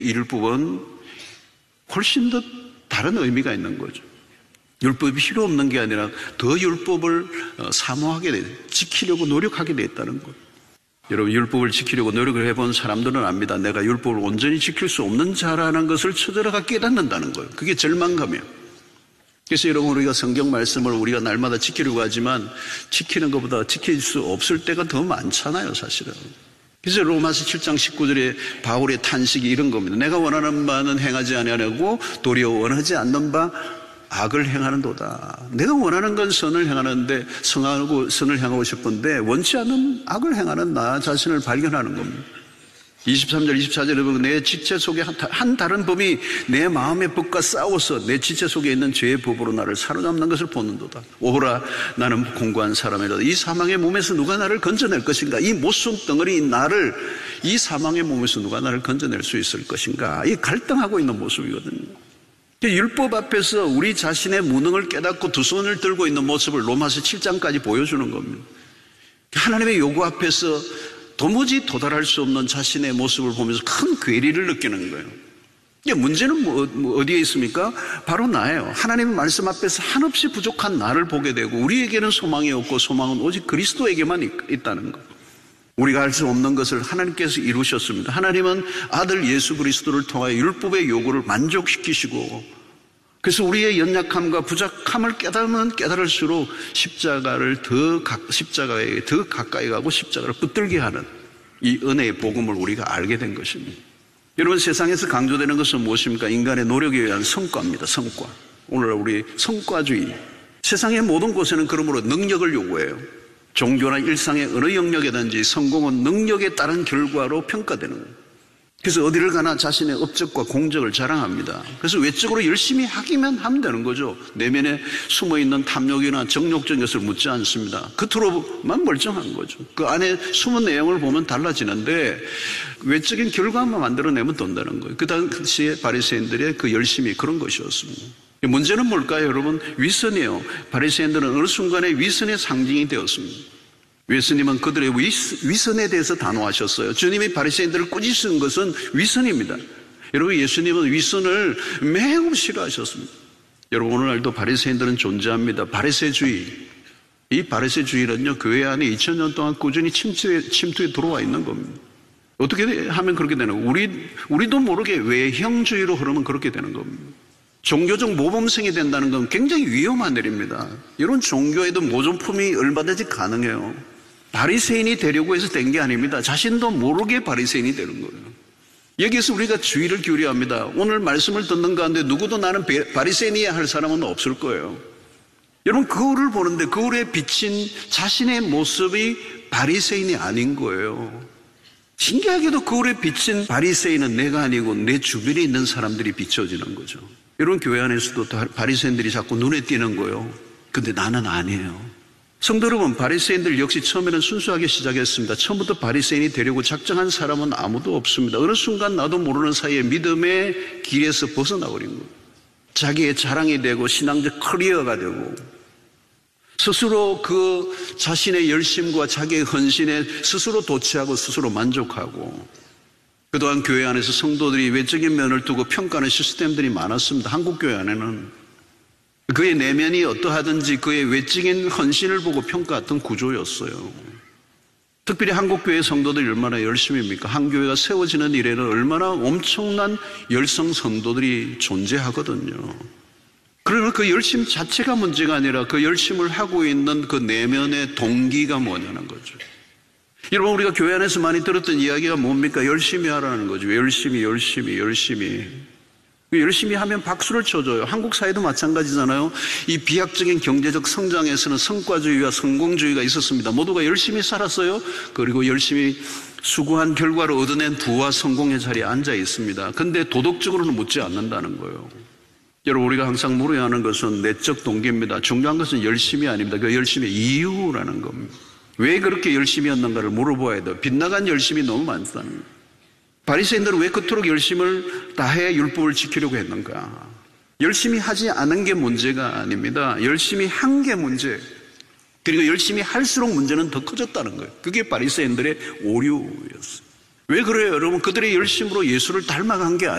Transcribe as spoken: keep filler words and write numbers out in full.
이 율법은 훨씬 더 다른 의미가 있는 거죠. 율법이 필요 없는 게 아니라 더 율법을 사모하게 돼, 지키려고 노력하게 돼 있다는 것. 여러분, 율법을 지키려고 노력을 해본 사람들은 압니다. 내가 율법을 온전히 지킬 수 없는 자라는 것을 처절하게 깨닫는다는 거예요. 그게 절망감이에요. 그래서 여러분, 우리가 성경 말씀을 우리가 날마다 지키려고 하지만 지키는 것보다 지킬 수 없을 때가 더 많잖아요, 사실은. 그래서 로마서 칠 장 십구 절에 바울의 탄식이 이런 겁니다. 내가 원하는 바는 행하지 아니하고 도리어 원하지 않는 바 악을 행하는도다. 내가 원하는 건 선을 행하는데 성하고 선을 행하고 싶은데 원치 않는 악을 행하는 나 자신을 발견하는 겁니다. 이십삼 절 이십사 절에 보면 내 지체 속에 한 다른 법이 내 마음의 법과 싸워서 내 지체 속에 있는 죄의 법으로 나를 사로잡는 것을 보는도다. 오호라, 나는 공고한 사람이라도 이 사망의 몸에서 누가 나를 건져낼 것인가? 이 못순 덩어리 나를 이 사망의 몸에서 누가 나를 건져낼 수 있을 것인가? 이 갈등하고 있는 모습이거든요. 율법 앞에서 우리 자신의 무능을 깨닫고 두 손을 들고 있는 모습을 로마서 칠 장까지 보여주는 겁니다. 하나님의 요구 앞에서 도무지 도달할 수 없는 자신의 모습을 보면서 큰 괴리를 느끼는 거예요. 문제는 뭐 어디에 있습니까? 바로 나예요. 하나님의 말씀 앞에서 한없이 부족한 나를 보게 되고 우리에게는 소망이 없고 소망은 오직 그리스도에게만 있다는 거예요. 우리가 할 수 없는 것을 하나님께서 이루셨습니다. 하나님은 아들 예수 그리스도를 통하여 율법의 요구를 만족시키시고 그래서 우리의 연약함과 부족함을 깨달으면 깨달을수록 십자가를 더 십자가에 더 가까이 가고 십자가를 붙들게 하는 이 은혜의 복음을 우리가 알게 된 것입니다. 여러분, 세상에서 강조되는 것은 무엇입니까? 인간의 노력에 의한 성과입니다. 성과. 오늘 우리 성과주의. 세상의 모든 곳에는 그러므로 능력을 요구해요. 종교나 일상의 어느 영역이든지 성공은 능력에 따른 결과로 평가되는 거예요. 그래서 어디를 가나 자신의 업적과 공적을 자랑합니다. 그래서 외적으로 열심히 하기만 하면 되는 거죠. 내면에 숨어있는 탐욕이나 정욕적인 것을 묻지 않습니다. 겉으로만 멀쩡한 거죠. 그 안에 숨은 내용을 보면 달라지는데 외적인 결과만 만들어내면 된다는 거예요. 그 당시에 바리새인들의 그 열심이 그런 것이었습니다. 문제는 뭘까요, 여러분? 위선이에요. 바리새인들은 어느 순간에 위선의 상징이 되었습니다. 예수님은 그들의 위선에 대해서 단호하셨어요. 주님이 바리새인들을 꾸짖은 것은 위선입니다. 여러분, 예수님은 위선을 매우 싫어하셨습니다. 여러분, 오늘날도 바리새인들은 존재합니다. 바리새주의. 이 바리새주의는요, 교회 안에 이천 년 동안 꾸준히 침투에, 침투에 들어와 있는 겁니다. 어떻게 하면 그렇게 되는 거예요? 우리, 우리도 모르게 외형주의로 흐르면 그렇게 되는 겁니다. 종교적 모범생이 된다는 건 굉장히 위험한 일입니다. 이런 종교에도 모종품이 얼마든지 가능해요. 바리새인이 되려고 해서 된 게 아닙니다. 자신도 모르게 바리새인이 되는 거예요. 여기에서 우리가 주의를 기울여야 합니다. 오늘 말씀을 듣는 가운데 누구도 나는 바리새인이야 할 사람은 없을 거예요. 여러분, 거울을 보는데 거울에 비친 자신의 모습이 바리새인이 아닌 거예요. 신기하게도 거울에 비친 바리새인은 내가 아니고 내 주변에 있는 사람들이 비춰지는 거죠. 여러분, 교회 안에서도 바리새인들이 자꾸 눈에 띄는 거예요. 근데 나는 아니에요. 성도 여러분, 바리새인들 역시 처음에는 순수하게 시작했습니다. 처음부터 바리새인이 되려고 작정한 사람은 아무도 없습니다. 어느 순간 나도 모르는 사이에 믿음의 길에서 벗어나버린 거예요. 자기의 자랑이 되고 신앙적 커리어가 되고 스스로 그 자신의 열심과 자기의 헌신에 스스로 도취하고 스스로 만족하고 그동안 교회 안에서 성도들이 외적인 면을 두고 평가하는 시스템들이 많았습니다. 한국 교회 안에는 그의 내면이 어떠하든지 그의 외적인 헌신을 보고 평가했던 구조였어요. 특별히 한국교회 성도들이 얼마나 열심입니까? 한교회가 세워지는 이래는 얼마나 엄청난 열성 성도들이 존재하거든요. 그러나 그 열심 자체가 문제가 아니라 그 열심을 하고 있는 그 내면의 동기가 뭐냐는 거죠. 여러분, 우리가 교회 안에서 많이 들었던 이야기가 뭡니까? 열심히 하라는 거죠. 열심히 열심히 열심히 열심히 하면 박수를 쳐줘요. 한국 사회도 마찬가지잖아요. 이 비약적인 경제적 성장에서는 성과주의와 성공주의가 있었습니다. 모두가 열심히 살았어요. 그리고 열심히 수고한 결과로 얻어낸 부와 성공의 자리에 앉아 있습니다. 근데 도덕적으로는 묻지 않는다는 거예요. 여러분, 우리가 항상 물어야 하는 것은 내적 동기입니다. 중요한 것은 열심이 아닙니다. 그 열심의 이유라는 겁니다. 왜 그렇게 열심히 했는가를 물어봐야 돼요. 빗나간 열심이 너무 많다는 거예요. 바리새인들은 왜 그토록 열심을 다해 율법을 지키려고 했는가? 열심히 하지 않은 게 문제가 아닙니다. 열심히 한 게 문제. 그리고 열심히 할수록 문제는 더 커졌다는 거예요. 그게 바리새인들의 오류였어요. 왜 그래요, 여러분? 그들의 열심으로 예수를 닮아간 게 아니에요.